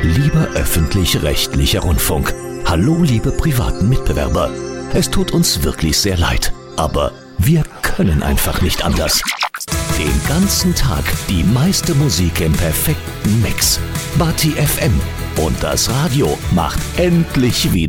Lieber öffentlich-rechtlicher Rundfunk, hallo liebe privaten Mitbewerber. Es tut uns wirklich sehr leid, aber wir können einfach nicht anders. Den ganzen Tag die meiste Musik im perfekten Mix. Bati FM und das Radio macht endlich wieder